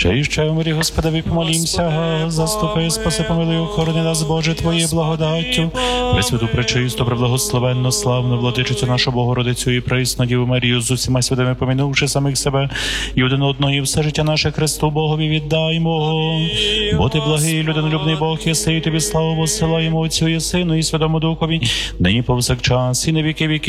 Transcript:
Ще і ще в мирі Господеві помолімся, заступи, спаси, помилуй, охорони нас, Боже, Твоєю благодаттю. Пресвяту, пречисту, преблагословенну, славну владичицю нашу Богородицю і присну Діву Марію з усіма святими помінувши самих себе і один одного, і все життя наше Христу Богові віддаймо. Бо ти благий, людинолюбний Бог єси, і тобі славу посилаємо Отцю і Сину і Святому Духові, нині повсякчас і на віки віків.